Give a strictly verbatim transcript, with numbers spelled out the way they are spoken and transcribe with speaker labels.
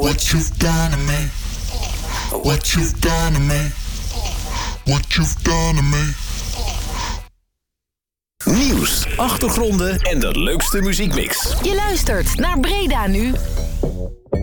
Speaker 1: What you've done to me. What you've done to me. What you've done to me.
Speaker 2: Nieuws, achtergronden en de leukste muziekmix.
Speaker 3: Je luistert naar Breda Nu.